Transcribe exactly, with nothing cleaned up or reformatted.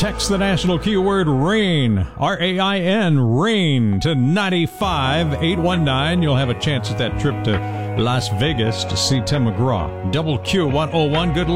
text the national keyword RAIN, R A I N, RAIN, to nine five eight one nine. You'll have a chance at that trip to Las Vegas to see Tim McGraw. Double Q one oh one, good luck.